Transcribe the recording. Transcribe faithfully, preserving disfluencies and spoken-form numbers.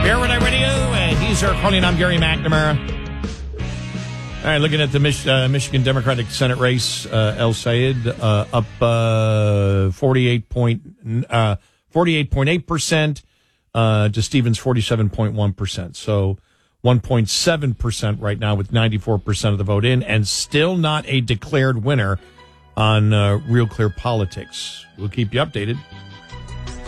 Paradise Radio, and he's our calling. I'm Gary McNamara. All right, looking at the Mich- uh, Michigan Democratic Senate race, uh, El Sayed uh, up uh, forty-eight point uh, forty-eight point eight percent uh, to Stevens forty-seven point one percent. So one point seven percent right now with ninety-four percent of the vote in, and still not a declared winner on uh, Real Clear Politics. We'll keep you updated.